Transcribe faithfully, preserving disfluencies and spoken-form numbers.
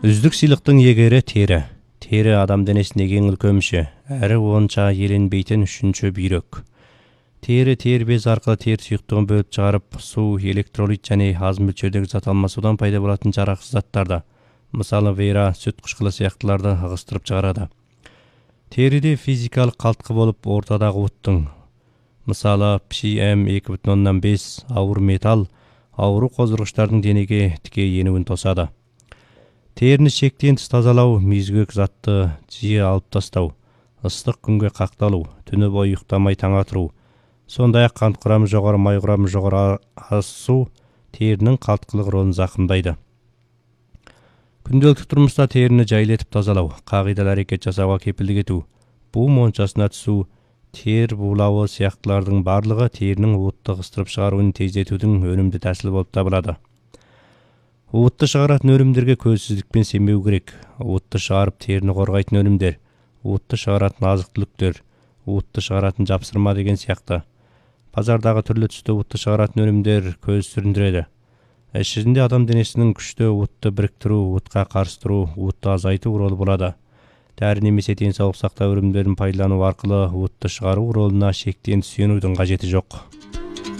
Үздік сыйлықтың егері тері. Тері адам денесіндегі ең үлкен мүше, әрі онша еленбейтін үшінші бүйрек. Тері тер без арқылы тер сұйықтығын бөліп шығарып, су, электролит және аз мөлшердегі зат алмасудан пайда болатын жарақсыз заттарды, мысалы вейра, сүт қышқылы сияқтыларды ығыстырып шығарады. Теріде физикалық қалтқы болып ортадағы оттың, мысалы пи эм екі бүтін оннан бес ауыр металл, ауру қоздырғыштардың денеге тіке енуін тосады. Теріні шектен тыс тазалау, мүйізгек затты жиі алып тастау, ыстық күнге қақталу, түні бойы ұйықтамай таң атыру, сондай-ақ қант құрамы жоғары, май құрамы жоғары асу терінің қалтқылық ролын зақымдайды. Күнделікті тұрмыста теріні жайлетіп тазалау, қағидалы әрекет жасауға кепілдік ету, бу моншасына түсу, тер булауы сияқтылардың барлығы терінің уытты ығыстырып шығаруын тездетудің өнімді тәсілі болып табылады. Уытты шығаратын өнімдерге көзсіздікпен сенбеу керек. Уытты шығарып теріні қорғайтын өнімдер, уытты шығаратын азық-түліктер, уытты шығаратын жапсырма деген сияқты. Базардағы түрлі түсті уытты шығаратын өнімдер көз сүріндіреді. Ішінде адам денесінің күшті уытты біріктіру, уытқа қарсы тұру, уытты азайту ролы болады. Дәрі немесе денсаулық сақтау өнімдерін пайдалану арқылы уытты шығару ролына шектен сүйенудің қажеті жоқ.